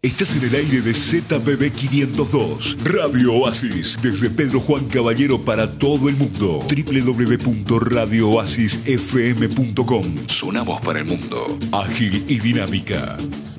Estás en el aire de ZPB 502, Radio Oasis, desde Pedro Juan Caballero para todo el mundo. www.radiooasisfm.com. Sonamos para el mundo. Ágil y dinámica.